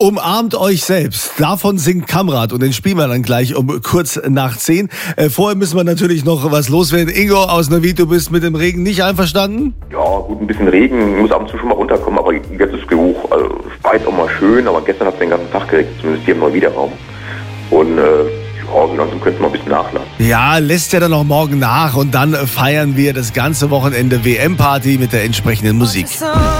Umarmt euch selbst. Davon singt Kamrat und den spielen wir dann gleich um kurz nach 10. Vorher müssen wir natürlich noch was loswerden. Ingo aus Neuwied, du bist mit dem Regen nicht einverstanden? Ja, gut, ein bisschen Regen muss ab und zu schon mal runterkommen, aber jetzt ist genug. Also, es war jetzt auch mal schön, aber gestern hat es den ganzen Tag geregnet, zumindest hier im Neuwieder Raum. Und so langsam könnte es mal ein bisschen nachlassen. Ja, lässt ja dann auch morgen nach und dann feiern wir das ganze Wochenende WM-Party mit der entsprechenden Musik.